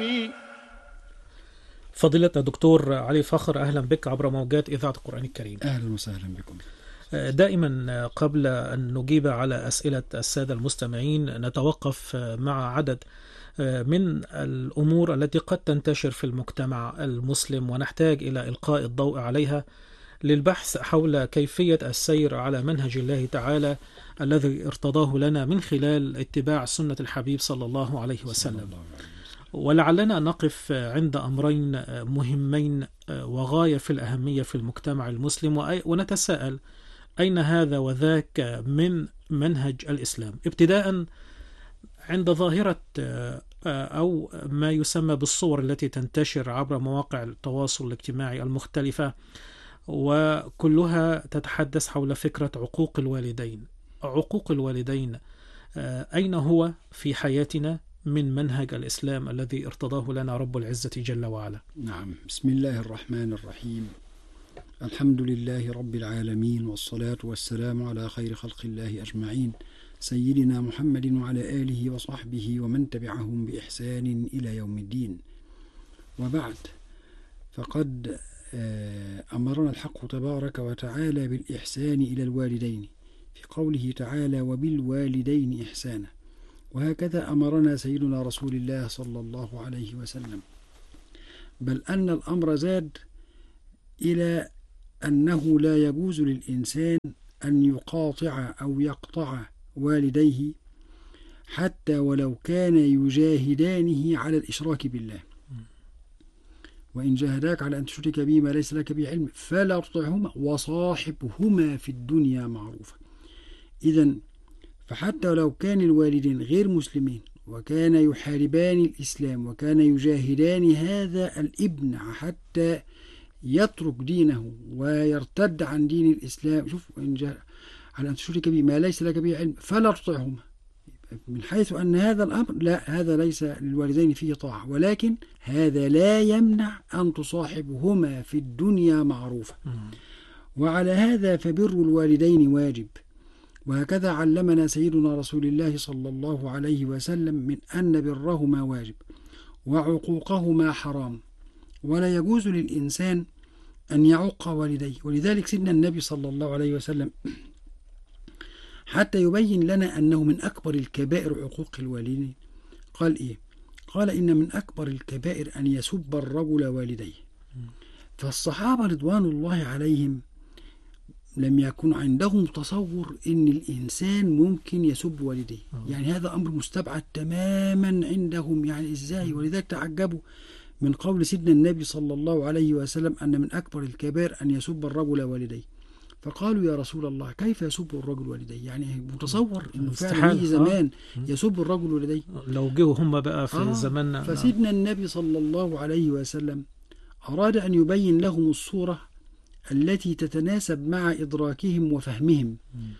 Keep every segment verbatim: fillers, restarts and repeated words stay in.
فضيلة الدكتور علي فخر، أهلا بك عبر موجات إذاعة القرآن الكريم. أهلا وسهلا بكم. دائما قبل أن نجيب على أسئلة السادة المستمعين نتوقف مع عدد من الأمور التي قد تنتشر في المجتمع المسلم ونحتاج إلى إلقاء الضوء عليها للبحث حول كيفية السير على منهج الله تعالى الذي ارتضاه لنا من خلال اتباع سنة الحبيب صلى الله عليه وسلم. ولعلنا نقف عند أمرين مهمين وغاية في الأهمية في المجتمع المسلم، ونتساءل أين هذا وذاك من منهج الإسلام، ابتداء عند ظاهرة أو ما يسمى بالصور التي تنتشر عبر مواقع التواصل الاجتماعي المختلفة، وكلها تتحدث حول فكرة عقوق الوالدين. عقوق الوالدين أين هو في حياتنا من منهج الإسلام الذي ارتضاه لنا رب العزة جل وعلا؟ نعم، بسم الله الرحمن الرحيم. الحمد لله رب العالمين، والصلاة والسلام على خير خلق الله أجمعين، سيدنا محمد وعلى آله وصحبه ومن تبعهم بإحسان إلى يوم الدين. وبعد، فقد أمرنا الحق تبارك وتعالى بالإحسان إلى الوالدين في قوله تعالى: وبالوالدين إحسانا. وهكذا أمرنا سيدنا رسول الله صلى الله عليه وسلم، بل أن الأمر زاد إلى أنه لا يجوز للإنسان أن يقاطع أو يقطع والديه حتى ولو كان يجاهدانه على الإشراك بالله. وإن جاهداك على أن تشرك به ما ليس لك به علم فلا تطعهما وصاحبهما في الدنيا معروفا. إذن فحتى لو كان الوالدين غير مسلمين وكان يحاربان الإسلام وكان يجاهدان هذا الابن حتى يترك دينه ويرتد عن دين الإسلام، شوف، إن جاء على أن تشرك به ما ليس لك به علم فلا تطعهما، من حيث أن هذا الأمر لا، هذا ليس للوالدين فيه طاعة، ولكن هذا لا يمنع أن تصاحبهما في الدنيا معروفة. وعلى هذا فبر الوالدين واجب. وهكذا علمنا سيدنا رسول الله صلى الله عليه وسلم من أن برهما واجب وعقوقهما حرام، ولا يجوز للإنسان أن يعق والديه. ولذلك سيدنا النبي صلى الله عليه وسلم حتى يبين لنا أنه من أكبر الكبائر عقوق الوالدين قال إيه؟ قال: إن من أكبر الكبائر أن يسب الرجل والديه. فالصحابة رضوان الله عليهم لم يكن عندهم تصور إن الإنسان ممكن يسب والديه، يعني هذا أمر مستبعد تماما عندهم، يعني إزاي؟ ولذلك تعجبوا من قول سيدنا النبي صلى الله عليه وسلم أن من أكبر الكبائر أن يسب الرجل والديه. فقالوا: يا رسول الله، كيف يسب الرجل والديه؟ يعني متصور إنه فعلا يجي زمان يسب الرجل والديه لو جوا هم بقى في آه زماننا. فسيدنا النبي صلى الله عليه وسلم أراد أن يبين لهم الصورة التي تتناسب مع إدراكهم وفهمهم،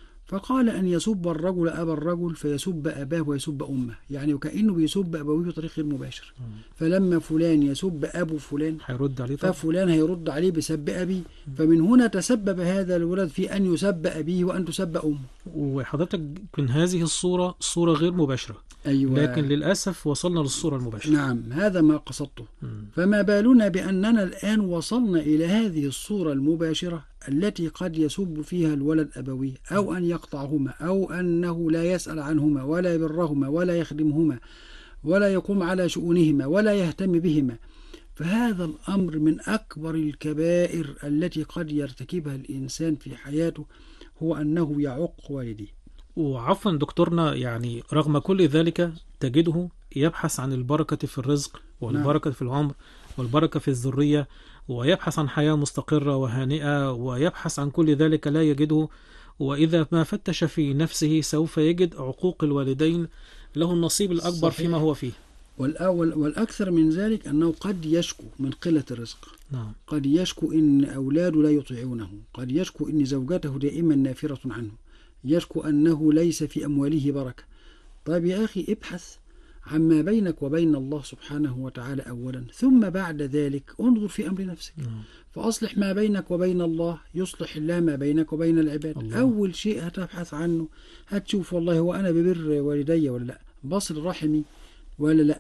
فقال: أن يسب الرجل أبا الرجل فيسب أباه ويسب أمه، يعني وكأنه بيسب أبويه بطريق غير مباشر. فلما فلان يسب أبو فلان هيرد عليه طبعا، ففلان هيرد عليه بسب أبي. فمن هنا تسبب هذا الولد في أن يسب أبيه وأن تسب أمه. وحضرتك من هذه الصورة صورة غير مباشرة. أيوة. لكن للأسف وصلنا للصورة المباشرة. نعم، هذا ما قصدته. فما بالنا بأننا الآن وصلنا إلى هذه الصورة المباشرة التي قد يسب فيها الولد أبويه، أو أن يقطعهما، أو أنه لا يسأل عنهما ولا يبرهما ولا يخدمهما ولا يقوم على شؤونهما ولا يهتم بهما. فهذا الأمر من أكبر الكبائر التي قد يرتكبها الإنسان في حياته، هو أنه يعق والديه. وعفوا دكتورنا، يعني رغم كل ذلك تجده يبحث عن البركة في الرزق والبركة نعم. في العمر والبركة في الذرية، ويبحث عن حياة مستقرة وهانئة، ويبحث عن كل ذلك لا يجده. وإذا ما فتش في نفسه سوف يجد عقوق الوالدين له النصيب الأكبر صحيح. فيما هو فيه. والأول والأكثر من ذلك أنه قد يشكو من قلة الرزق. نعم. قد يشكو إن أولاده لا يطيعونه، قد يشكو إن زوجته دائما نافرة عنه، يشكو أنه ليس في أمواله بركة. طيب يا أخي، ابحث عما بينك وبين الله سبحانه وتعالى أولا، ثم بعد ذلك انظر في أمر نفسك. نعم. فأصلح ما بينك وبين الله يصلح الله ما بينك وبين العباد. الله. أول شيء هتبحث عنه هتشوف والله هو أنا ببر والدي ولا لا، بصل رحمي ولا لا،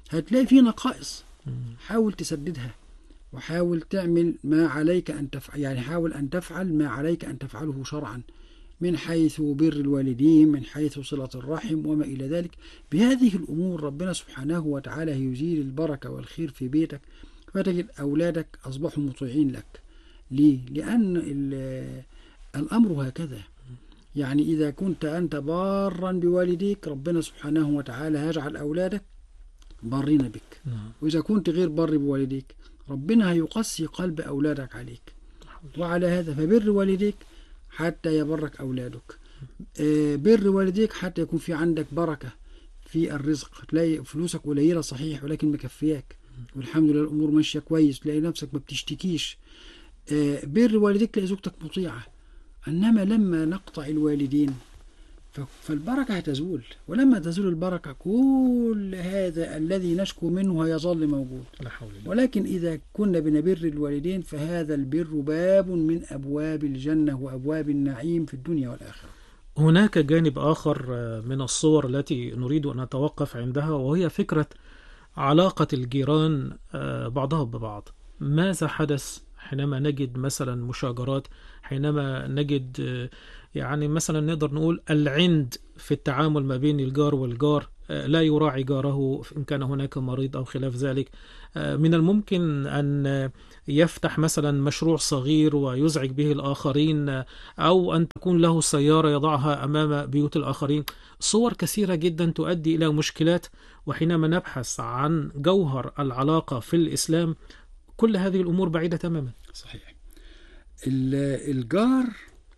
هتلاقي فيه نقائص، حاول تسددها، وحاول تعمل ما عليك أن تفعل، يعني حاول أن تفعل ما عليك أن تفعله شرعا، من حيث بر الوالدين، من حيث صلة الرحم وما إلى ذلك. بهذه الأمور ربنا سبحانه وتعالى يزيل البركة والخير في بيتك، فتجد أولادك أصبحوا مطيعين لك. ليه؟ لأن الأمر هكذا، يعني إذا كنت أنت بارا بوالديك ربنا سبحانه وتعالى يجعل أولادك بارين بك، وإذا كنت غير بار بوالديك ربنا هيقسي قلب أولادك عليك. وعلى هذا فبر والديك حتى يبرك أولادك، بر والديك حتى يكون في عندك بركة في الرزق، تلاقي فلوسك قليلة صحيح ولكن مكفياك والحمد لله الأمور ماشية كويس، تلاقي نفسك ما بتشتكيش. بر والديك تلاقي زوجتك مطيعة. إنما لما نقطع الوالدين فالبركة هتزول، ولما تزول البركة كل هذا الذي نشكو منه هيظل موجود. ولكن إذا كنا بنبر الوالدين فهذا البر باب من أبواب الجنة وأبواب النعيم في الدنيا والآخرة. هناك جانب آخر من الصور التي نريد أن نتوقف عندها، وهي فكرة علاقة الجيران بعضها ببعض. ماذا حدث حينما نجد مثلا مشاجرات، حينما نجد يعني مثلا نقدر نقول العند في التعامل ما بين الجار والجار، لا يراعي جاره إن كان هناك مريض أو خلاف ذلك. من الممكن أن يفتح مثلا مشروع صغير ويزعج به الآخرين، أو أن تكون له سيارة يضعها أمام بيوت الآخرين. صور كثيرة جدا تؤدي إلى مشكلات. وحينما نبحث عن جوهر العلاقة في الإسلام كل هذه الأمور بعيدة تماما. صحيح. الجار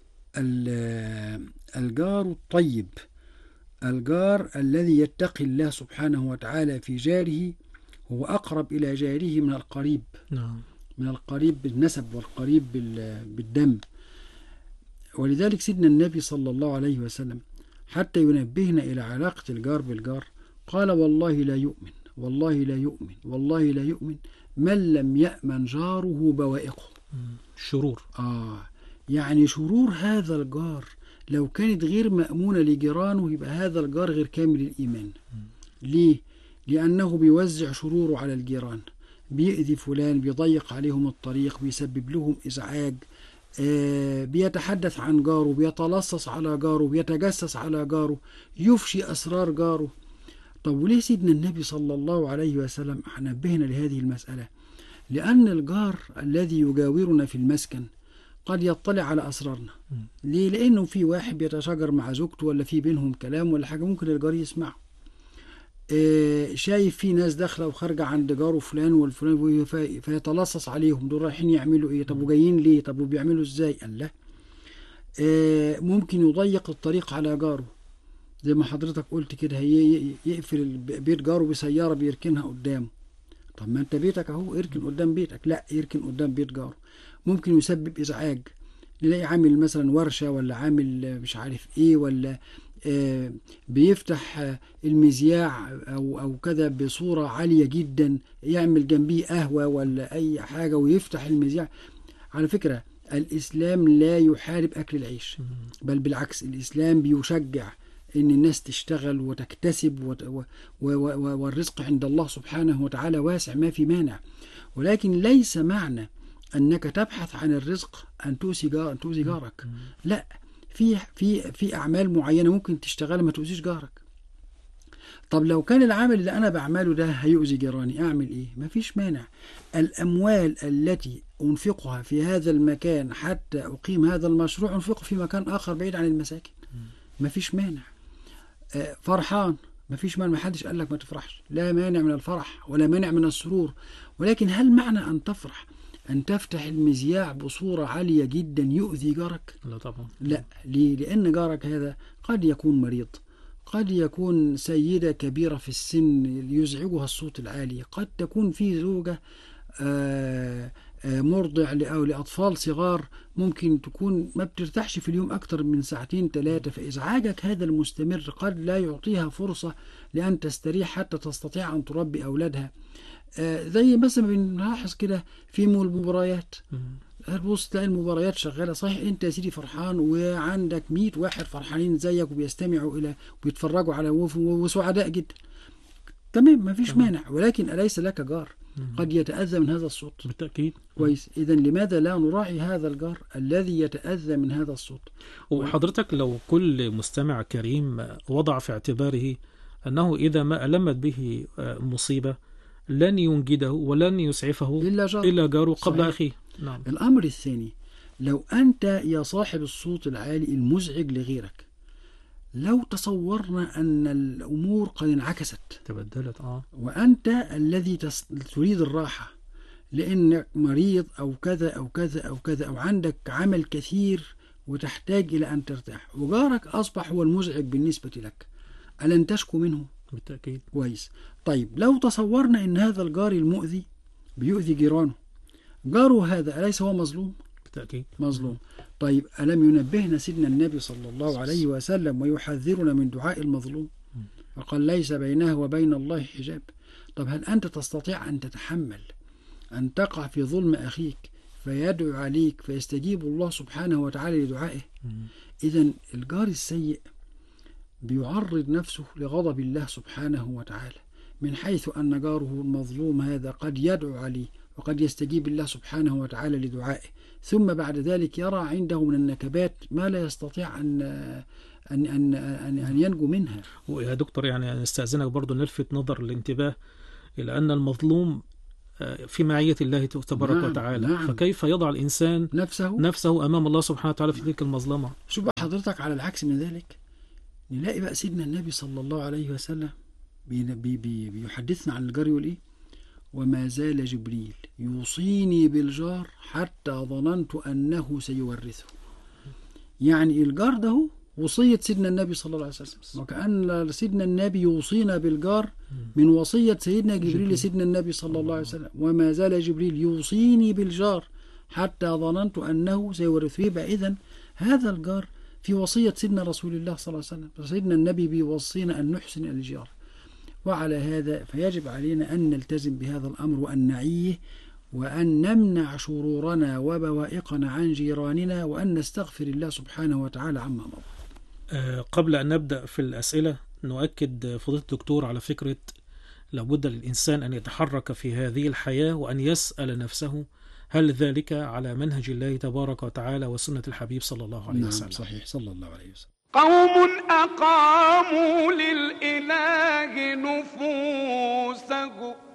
الجار الطيب، الجار الذي يتقي الله سبحانه وتعالى في جاره هو أقرب إلى جاره من القريب. نعم. من القريب بالنسب والقريب بالدم. ولذلك سيدنا النبي صلى الله عليه وسلم حتى ينبهنا إلى علاقة الجار بالجار قال والله لا يؤمن، والله لا يؤمن، والله لا يؤمن من لم يأمن جاره بوائقه. شرور. آه يعني شرور هذا الجار لو كانت غير مأمونة لجيرانه يبقى هذا الجار غير كامل الإيمان. ليه؟ لأنه بيوزع شروره على الجيران، بيأذي فلان، بيضيق عليهم الطريق، بيسبب لهم إزعاج، آه بيتحدث عن جاره، بيتلصص على جاره، بيتجسس على جاره، يفشي أسرار جاره. طب وليه سيدنا النبي صلى الله عليه وسلم نبهنا لهذه المسألة؟ لأن الجار الذي يجاورنا في المسكن قد يطلع على أسرارنا. ليه؟ لأنه في واحد بيتشاجر مع زوجته ولا في بينهم كلام ولا حاجة ممكن الجار يسمعه. آه شايف في ناس داخلة وخارجة عند جاره فلان والفلان فيتلصص عليهم، دول رايحين يعملوا ايه؟ طب وجايين ليه؟ طب وبيعملوا ازاي؟ قال لا. آه ممكن يضيق الطريق على جاره زي ما حضرتك قلت كده، يقفل بيت جاره بسيارة بيركنها قدامه. طب ما انت بيتك اهو اركن قدام بيتك، لا يركن قدام بيت جاره. ممكن يسبب ازعاج، نلاقي عامل مثلا ورشة ولا عامل مش عارف ايه، ولا آه بيفتح آه المذياع او او كذا بصورة عالية جدا، يعمل جنبيه قهوة ولا اي حاجة ويفتح المذياع. على فكرة الاسلام لا يحارب اكل العيش، بل بالعكس الاسلام بيشجع ان الناس تشتغل وتكتسب وت... و... و... و... والرزق عند الله سبحانه وتعالى واسع ما في مانع. ولكن ليس معنى انك تبحث عن الرزق ان تؤذي جار... ان تؤذي جارك. لا، في في في اعمال معينه ممكن تشتغلها ما تؤذيش جارك. طب لو كان العمل اللي انا بعمله ده هيؤذي جيراني اعمل ايه؟ ما فيش مانع. الاموال التي انفقها في هذا المكان حتى اقيم هذا المشروع انفقه في مكان اخر بعيد عن المساكن، ما فيش مانع. فرحان، ما فيش مانع، ما حدش قال لك ما تفرحش، لا مانع من الفرح ولا مانع من السرور. ولكن هل معنى أن تفرح أن تفتح المذياع بصورة عالية جدا يؤذي جارك؟ لا طبعا. لا. ليه؟ لأن جارك هذا قد يكون مريض، قد يكون سيدة كبيرة في السن يزعجها الصوت العالي، قد تكون في زوجة آه مرضع أو لأطفال صغار ممكن تكون ما بترتاحش في اليوم أكتر من ساعتين ثلاثة، فإزعاجك هذا المستمر قد لا يعطيها فرصة لأن تستريح حتى تستطيع أن تربي أولادها. آه زي مثلا بنلاحظ كده في المباريات، هتبص تلاقي المباريات شغالة صحيح، أنت يا سيدي فرحان وعندك مئة واحد فرحانين زيك وبيستمعوا إلى وبيتفرجوا على وسعداء جدا. تمام، ما فيش تمام. مانع، ولكن أليس لك جار قد يتأذى من هذا الصوت؟ بالتأكيد. كويس. إذا لماذا لا نراعي هذا الجار الذي يتأذى من هذا الصوت؟ وحضرتك لو كل مستمع كريم وضع في اعتباره أنه إذا ما ألمت به مصيبة لن ينجده ولن يسعفه إلا جار. إلا جاره قبل صحيح. أخيه. نعم. الأمر الثاني، لو أنت يا صاحب الصوت العالي المزعج لغيرك، لو تصورنا أن الأمور قد انعكست تبدلت آه وأنت الذي تس... تريد الراحة لأنك مريض أو كذا أو كذا أو كذا، أو عندك عمل كثير وتحتاج إلى أن ترتاح، وجارك أصبح هو المزعج بالنسبة لك، ألن تشكو منه؟ بالتأكيد. كويس. طيب لو تصورنا أن هذا الجار المؤذي بيؤذي جيرانه، جاره هذا أليس هو مظلوم؟ بالتأكيد مظلوم. طيب ألم ينبهنا سيدنا النبي صلى الله عليه وسلم ويحذرنا من دعاء المظلوم؟ وقال ليس بينه وبين الله حجاب. طب هل أنت تستطيع أن تتحمل أن تقع في ظلم أخيك فيدعو عليك فيستجيب الله سبحانه وتعالى لدعائه؟ إذن الجار السيء بيعرض نفسه لغضب الله سبحانه وتعالى، من حيث أن جاره المظلوم هذا قد يدعو عليه وقد يستجيب الله سبحانه وتعالى لدعائه، ثم بعد ذلك يرى عنده من النكبات ما لا يستطيع أن أن أن أن, أن ينجو منها. ويا دكتور يعني نستأذنك برضو نلفت نظر الانتباه إلى أن المظلوم في معية الله تبارك نعم وتعالى. نعم. فكيف يضع الإنسان نفسه نفسه أمام الله سبحانه وتعالى في تلك المظلمة؟ شوف بقى حضرتك على العكس من ذلك، نلاقي بقى سيدنا النبي صلى الله عليه وسلم بي بي بي بيحدثنا عن الجار يقول إيه؟ وما زال جبريل يوصيني بالجار حتى ظننت أنه سيورثه. يعني الجار ده وصية سيدنا النبي صلى الله عليه وسلم، وكأن سيدنا النبي يوصينا بالجار من وصية سيدنا جبريل لسيدنا النبي صلى الله عليه وسلم. وما زال جبريل يوصيني بالجار حتى ظننت أنه سيورثه. يبقى إذن هذا الجار في وصية سيدنا رسول الله صلى الله عليه وسلم، سيدنا النبي بيوصينا أن نحسن الجار. وعلى هذا فيجب علينا أن نلتزم بهذا الأمر وأن نعيه وأن نمنع شرورنا وبوائقنا عن جيراننا وأن نستغفر الله سبحانه وتعالى عما مضى. أه قبل أن نبدأ في الأسئلة نؤكد فضيلة الدكتور على فكرة لابد للإنسان أن يتحرك في هذه الحياة وأن يسأل نفسه هل ذلك على منهج الله تبارك وتعالى وسنة الحبيب صلى الله عليه وسلم. نعم صحيح صلى الله عليه وسلم. قوم أقاموا للإله نفوسهم